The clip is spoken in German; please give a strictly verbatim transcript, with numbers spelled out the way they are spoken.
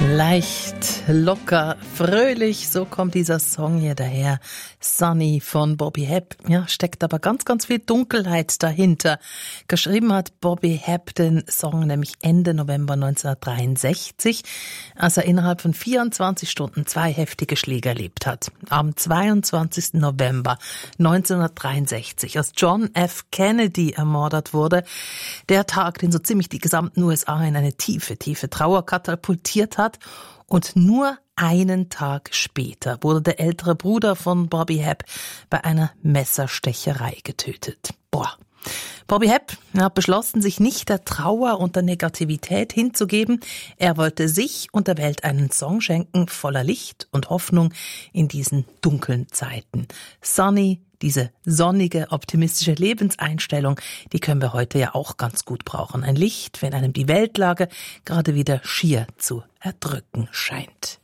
Leicht, locker, fröhlich, so kommt dieser Song hier daher. Sunny von Bobby Hebb. Ja, steckt aber ganz, ganz viel Dunkelheit dahinter. Geschrieben hat Bobby Hebb den Song nämlich Ende November neunzehnhundertdreiundsechzig, als er innerhalb von vierundzwanzig Stunden zwei heftige Schläge erlebt hat. Am zweiundzwanzigsten November neunzehnhundertdreiundsechzig, als John F. Kennedy ermordet wurde. Der Tag, den so ziemlich die gesamten U S A in eine tiefe, tiefe Trauer katapultiert hat. Und nur einen Tag später wurde der ältere Bruder von Bobby Hebb bei einer Messerstecherei getötet. Boah. Bobby Hebb hat beschlossen, sich nicht der Trauer und der Negativität hinzugeben. Er wollte sich und der Welt einen Song schenken, voller Licht und Hoffnung in diesen dunklen Zeiten. Sunny, diese sonnige, optimistische Lebenseinstellung, die können wir heute ja auch ganz gut brauchen. Ein Licht, wenn einem die Weltlage gerade wieder schier zu erdrücken scheint.